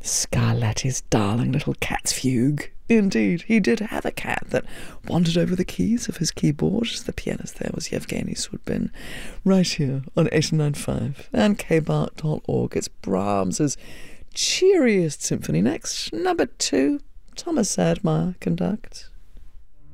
Scarlatti's darling little cat's fugue. Indeed, he did have a cat that wandered over the keys of his keyboard. The pianist there was Yevgeny Sudbin. Right here on 89.5 and kbart.org. It's Brahms's cheeriest symphony next. Number 2, Thomas Sadmeyer conducts.